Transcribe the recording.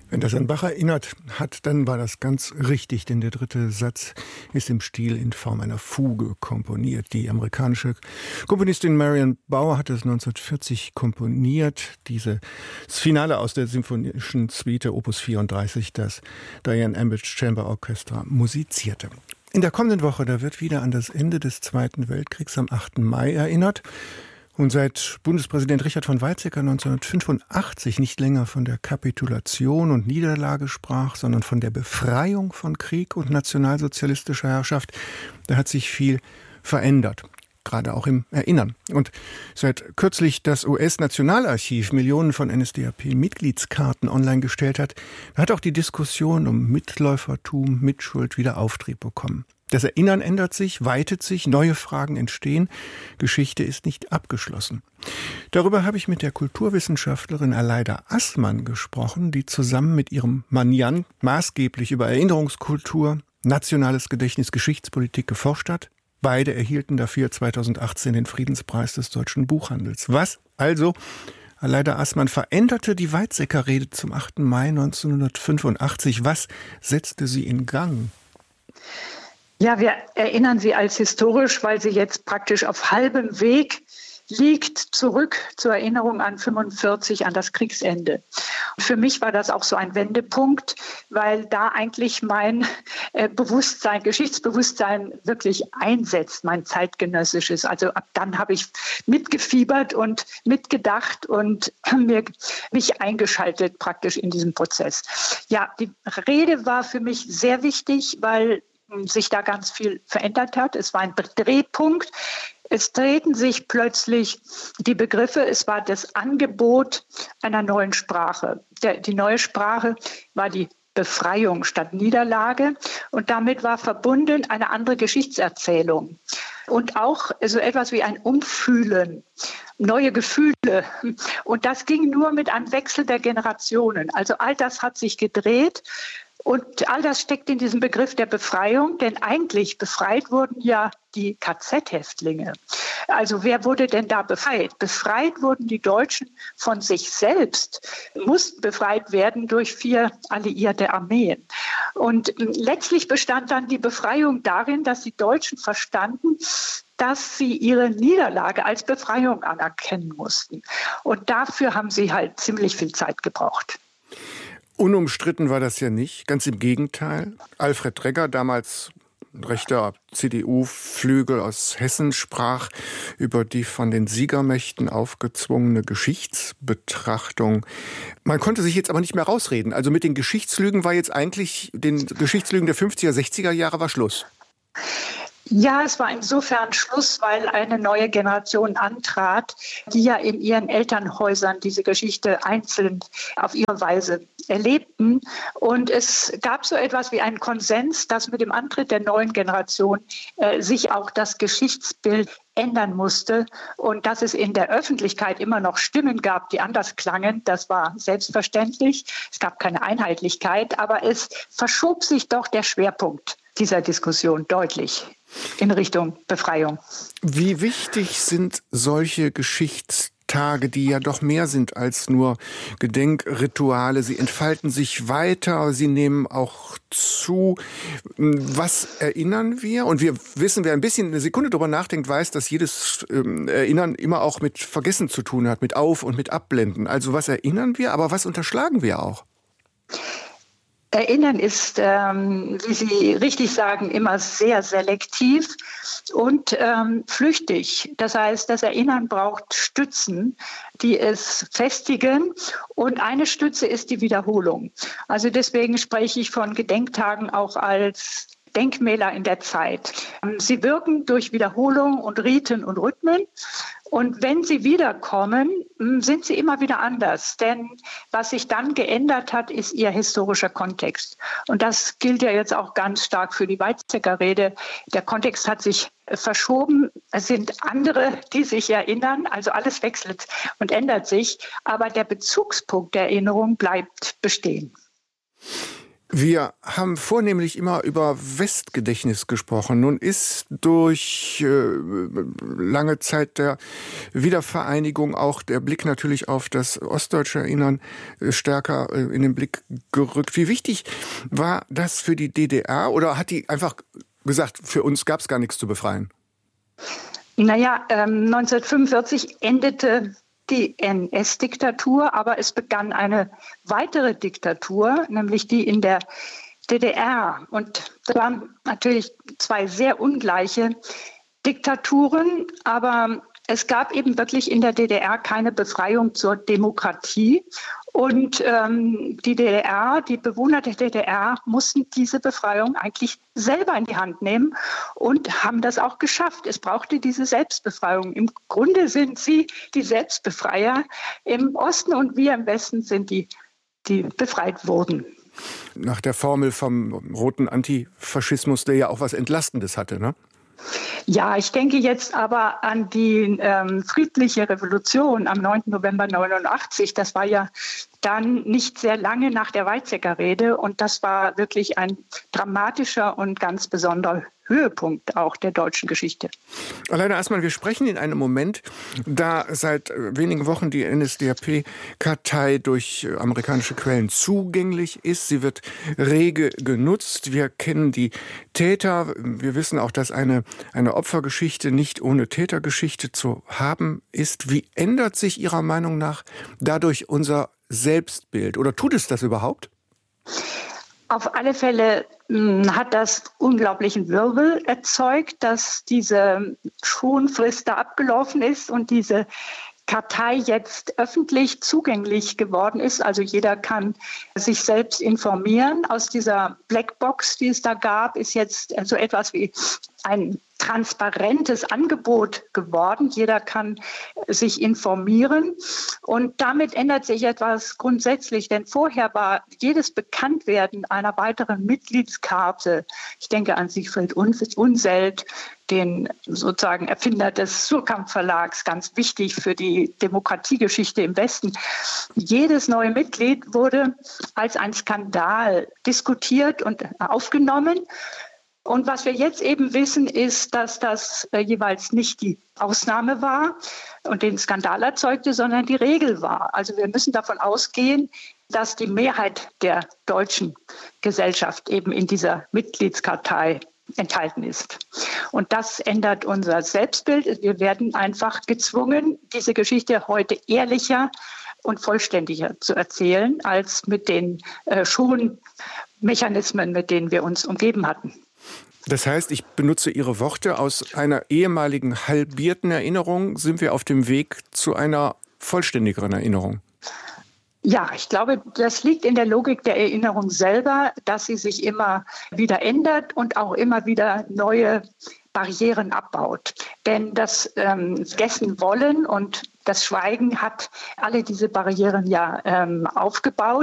Wenn das an Bach erinnert hat, dann war das ganz richtig, denn der dritte Satz ist im Stil in Form einer Fuge komponiert. Die amerikanische Komponistin Marion Bauer hat es 1940 komponiert. Das Finale aus der Symphonischen Suite Opus 34, das Diane Ambridge Chamber Orchestra musizierte. In der kommenden Woche, da wird wieder an das Ende des Zweiten Weltkriegs am 8. Mai erinnert. Und seit Bundespräsident Richard von Weizsäcker 1985 nicht länger von der Kapitulation und Niederlage sprach, sondern von der Befreiung von Krieg und nationalsozialistischer Herrschaft, da hat sich viel verändert, gerade auch im Erinnern. Und seit kürzlich das US-Nationalarchiv Millionen von NSDAP-Mitgliedskarten online gestellt hat, hat auch die Diskussion um Mitläufertum, Mitschuld wieder Auftrieb bekommen. Das Erinnern ändert sich, weitet sich, neue Fragen entstehen. Geschichte ist nicht abgeschlossen. Darüber habe ich mit der Kulturwissenschaftlerin Aleida Assmann gesprochen, die zusammen mit ihrem Mann maßgeblich über Erinnerungskultur, nationales Gedächtnis, Geschichtspolitik geforscht hat. Beide erhielten dafür 2018 den Friedenspreis des deutschen Buchhandels. Was also, Aleida Assmann, veränderte die Weizsäcker-Rede zum 8. Mai 1985? Was setzte sie in Gang? Ja, wir erinnern sie als historisch, weil sie jetzt praktisch auf halbem Weg liegt, zurück zur Erinnerung an 1945, an das Kriegsende. Und für mich war das auch so ein Wendepunkt, weil da eigentlich mein Bewusstsein, Geschichtsbewusstsein wirklich einsetzt, mein zeitgenössisches. Also ab dann habe ich mitgefiebert und mitgedacht und mich eingeschaltet praktisch in diesem Prozess. Ja, die Rede war für mich sehr wichtig, weil sich da ganz viel verändert hat. Es war ein Drehpunkt. Es drehten sich plötzlich die Begriffe. Es war das Angebot einer neuen Sprache. Die neue Sprache war die Befreiung statt Niederlage. Und damit war verbunden eine andere Geschichtserzählung. Und auch so etwas wie ein Umfühlen, neue Gefühle. Und das ging nur mit einem Wechsel der Generationen. Also all das hat sich gedreht. Und all das steckt in diesem Begriff der Befreiung, denn eigentlich befreit wurden ja die KZ-Häftlinge. Also wer wurde denn da befreit? Befreit wurden die Deutschen von sich selbst, mussten befreit werden durch 4 alliierte Armeen. Und letztlich bestand dann die Befreiung darin, dass die Deutschen verstanden, dass sie ihre Niederlage als Befreiung anerkennen mussten. Und dafür haben sie halt ziemlich viel Zeit gebraucht. Unumstritten war das ja nicht, ganz im Gegenteil. Alfred Dregger, damals rechter CDU-Flügel aus Hessen, sprach über die von den Siegermächten aufgezwungene Geschichtsbetrachtung. Man konnte sich jetzt aber nicht mehr rausreden. Also mit den Geschichtslügen war jetzt eigentlich, den Geschichtslügen der 50er, 60er Jahre war Schluss. Ja, es war insofern Schluss, weil eine neue Generation antrat, die ja in ihren Elternhäusern diese Geschichte einzeln auf ihre Weise erlebten. Und es gab so etwas wie einen Konsens, dass mit dem Antritt der neuen Generation sich auch das Geschichtsbild ändern musste und dass es in der Öffentlichkeit immer noch Stimmen gab, die anders klangen. Das war selbstverständlich. Es gab keine Einheitlichkeit, aber es verschob sich doch der Schwerpunkt dieser Diskussion deutlich in Richtung Befreiung. Wie wichtig sind solche Geschichtstage, die ja doch mehr sind als nur Gedenkrituale? Sie entfalten sich weiter, sie nehmen auch zu. Was erinnern wir? Und wir wissen, wer ein bisschen eine Sekunde drüber nachdenkt, weiß, dass jedes Erinnern immer auch mit Vergessen zu tun hat, mit Auf- und mit Abblenden. Also was erinnern wir, aber was unterschlagen wir auch? Erinnern ist, wie Sie richtig sagen, immer sehr selektiv und flüchtig. Das heißt, das Erinnern braucht Stützen, die es festigen. Und eine Stütze ist die Wiederholung. Also deswegen spreche ich von Gedenktagen auch als Denkmäler in der Zeit. Sie wirken durch Wiederholung und Riten und Rhythmen. Und wenn sie wiederkommen, sind sie immer wieder anders. Denn was sich dann geändert hat, ist ihr historischer Kontext. Und das gilt ja jetzt auch ganz stark für die Weizsäcker-Rede. Der Kontext hat sich verschoben. Es sind andere, die sich erinnern. Also alles wechselt und ändert sich. Aber der Bezugspunkt der Erinnerung bleibt bestehen. Wir haben vornehmlich immer über Westgedächtnis gesprochen. Nun ist durch lange Zeit der Wiedervereinigung auch der Blick natürlich auf das ostdeutsche Erinnern stärker in den Blick gerückt. Wie wichtig war das für die DDR? Oder hat die einfach gesagt, für uns gab es gar nichts zu befreien? 1945 endete die NS-Diktatur, aber es begann eine weitere Diktatur, nämlich die in der DDR. Und das waren natürlich zwei sehr ungleiche Diktaturen, aber es gab eben wirklich in der DDR keine Befreiung zur Demokratie. Und die DDR, die Bewohner der DDR mussten diese Befreiung eigentlich selber in die Hand nehmen und haben das auch geschafft. Es brauchte diese Selbstbefreiung. Im Grunde sind sie die Selbstbefreier im Osten und wir im Westen sind die befreit wurden. Nach der Formel vom roten Antifaschismus, der ja auch was Entlastendes hatte, ne? Ja, ich denke jetzt aber an die friedliche Revolution am 9. November 1989. Das war ja dann nicht sehr lange nach der Weizsäcker-Rede und das war wirklich ein dramatischer und ganz besonderer Höhepunkt auch der deutschen Geschichte. Alleine erstmal, wir sprechen in einem Moment, da seit wenigen Wochen die NSDAP-Kartei durch amerikanische Quellen zugänglich ist. Sie wird rege genutzt. Wir kennen die Täter. Wir wissen auch, dass eine Opfergeschichte nicht ohne Tätergeschichte zu haben ist. Wie ändert sich Ihrer Meinung nach dadurch unser Selbstbild? Oder tut es das überhaupt? Auf alle Fälle hat das unglaublichen Wirbel erzeugt, dass diese Schonfrist da abgelaufen ist und diese Kartei jetzt öffentlich zugänglich geworden ist. Also jeder kann sich selbst informieren. Aus dieser Blackbox, die es da gab, ist jetzt so etwas wie ein transparentes Angebot geworden. Jeder kann sich informieren und damit ändert sich etwas grundsätzlich, denn vorher war jedes Bekanntwerden einer weiteren Mitgliedskarte, ich denke an Siegfried Unseld, den sozusagen Erfinder des Suhrkamp-Verlags, ganz wichtig für die Demokratiegeschichte im Westen. Jedes neue Mitglied wurde als ein Skandal diskutiert und aufgenommen. Und was wir jetzt eben wissen, ist, dass das jeweils nicht die Ausnahme war und den Skandal erzeugte, sondern die Regel war. Also wir müssen davon ausgehen, dass die Mehrheit der deutschen Gesellschaft eben in dieser Mitgliedskartei enthalten ist. Und das ändert unser Selbstbild. Wir werden einfach gezwungen, diese Geschichte heute ehrlicher und vollständiger zu erzählen, als mit den Schonmechanismen, mit denen wir uns umgeben hatten. Das heißt, ich benutze Ihre Worte, aus einer ehemaligen halbierten Erinnerung sind wir auf dem Weg zu einer vollständigeren Erinnerung. Ja, ich glaube, das liegt in der Logik der Erinnerung selber, dass sie sich immer wieder ändert und auch immer wieder neue Barrieren abbaut. Denn das Vergessen wollen und das Schweigen hat alle diese Barrieren ja aufgebaut.